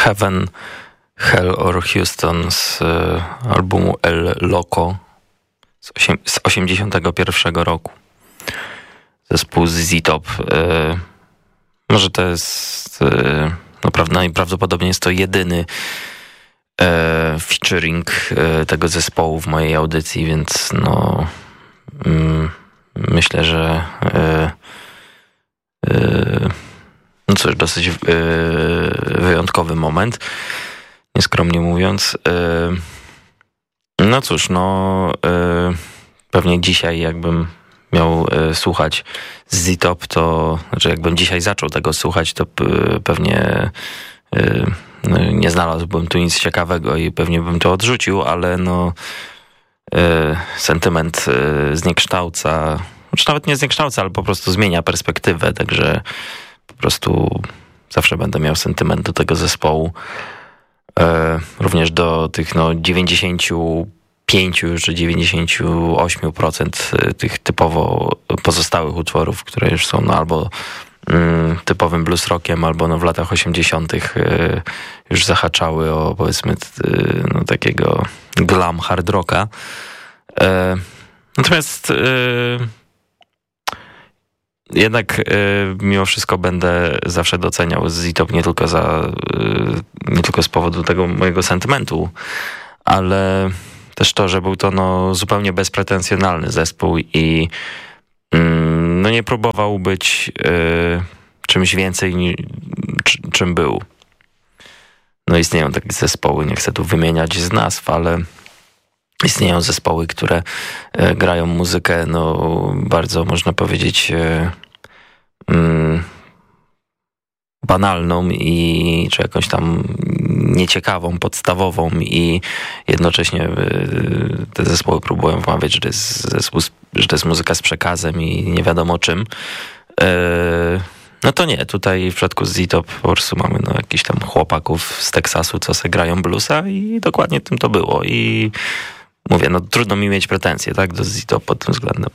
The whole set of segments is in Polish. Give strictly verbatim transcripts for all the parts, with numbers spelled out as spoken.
Heaven, Hell or Houston z albumu El Loco z, osiem, z osiemdziesiątego pierwszego roku. Zespół Z Z Top. Może to jest, no, najprawdopodobniej jest to jedyny e, featuring e, tego zespołu w mojej audycji, więc no mm, myślę, że e, e, no cóż, dosyć e, wyjątkowy moment, nieskromnie mówiąc. E, no cóż, no e, pewnie dzisiaj jakbym miał e, słuchać Z Top, to znaczy jakbym dzisiaj zaczął tego słuchać, to p, pewnie e, no, nie znalazłbym tu nic ciekawego i pewnie bym to odrzucił, ale no e, sentyment e, zniekształca, znaczy nawet nie zniekształca, ale po prostu zmienia perspektywę, także po prostu zawsze będę miał sentyment do tego zespołu. E, również do tych no dziewięćdziesięciu pięciu czy dziewięćdziesięciu ośmiu procent tych typowo pozostałych utworów, które już są no albo mm, typowym blues rockiem, albo no w latach osiemdziesiątych y, już zahaczały o, powiedzmy, y, no takiego glam hard rocka. Y, natomiast y, jednak y, mimo wszystko będę zawsze doceniał Z Z Top nie tylko za y, nie tylko z powodu tego mojego sentymentu, ale też to, że był to no, zupełnie bezpretensjonalny zespół i mm, no, nie próbował być y, czymś więcej niż czym był. No istnieją takie zespoły, nie chcę tu wymieniać z nazw, ale istnieją zespoły, które y, grają muzykę no, bardzo, można powiedzieć, y, y, banalną i czy jakąś tam nieciekawą, podstawową i jednocześnie te zespoły próbują wmawiać, że to jest zespół, że to jest muzyka z przekazem i nie wiadomo czym. No to nie, tutaj w przypadku Z Z Top po prostu mamy no jakichś tam chłopaków z Teksasu, co se grają bluesa i dokładnie tym to było i mówię, no trudno mi mieć pretensje, tak, do Z Z Top pod tym względem.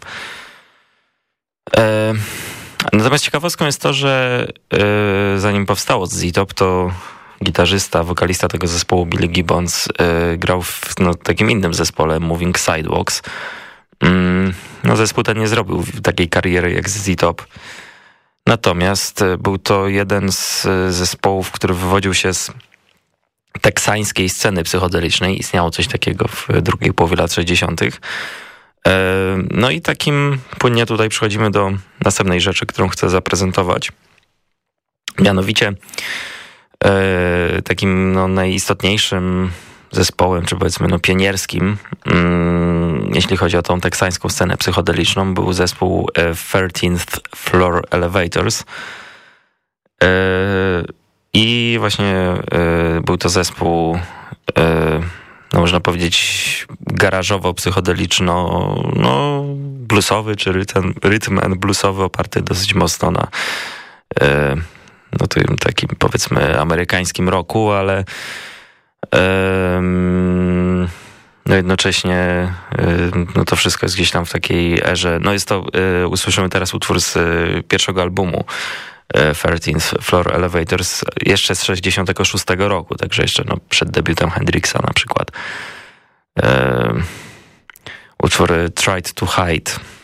Natomiast ciekawostką jest to, że yy, zanim powstało Z Z Top, to gitarzysta, wokalista tego zespołu Billy Gibbons yy, grał w no, takim innym zespole Moving Sidewalks. Yy, no zespół ten nie zrobił takiej kariery jak Z Z Top. Natomiast yy, był to jeden z yy, zespołów, który wywodził się z teksańskiej sceny psychodelicznej. Istniało coś takiego w drugiej połowie lat sześćdziesiątych. No i takim płynnie tutaj przechodzimy do następnej rzeczy, którą chcę zaprezentować. Mianowicie e, takim no, najistotniejszym zespołem, czy powiedzmy no, pionierskim, mm, jeśli chodzi o tą teksańską scenę psychodeliczną, był zespół e, thirteenth Floor Elevators. E, I właśnie e, był to zespół e, no można powiedzieć garażowo-psychodeliczno, no bluesowy, czy rytm, rytm and bluesowy, oparty dosyć mocno na e, no tym takim powiedzmy amerykańskim rocku, ale e, no jednocześnie e, no to wszystko jest gdzieś tam w takiej erze, no jest to, e, usłyszymy teraz utwór z e, pierwszego albumu thirteenth Floor Elevators jeszcze z sześćdziesiątego szóstego roku, także jeszcze no, przed debiutem Hendrixa na przykład. E, utwór Tried to Hide.